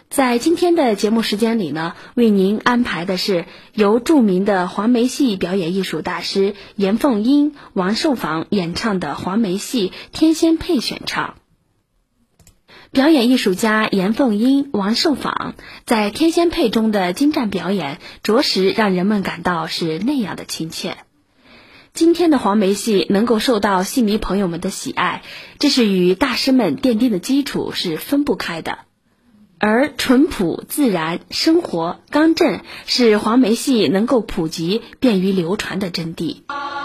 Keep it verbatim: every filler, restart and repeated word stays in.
在今天的节目时间里呢，为您安排的是由著名的黄梅戏表演艺术大师严凤英、王寿坊演唱的黄梅戏《天仙配》选唱。表演艺术家严凤英、王寿坊在《天仙配》中的精湛表演，着实让人们感到是那样的亲切。今天的黄梅戏能够受到戏迷朋友们的喜爱，这是与大师们奠定的基础是分不开的。而淳朴、自然、生活、刚正是黄梅戏能够普及、便于流传的真谛。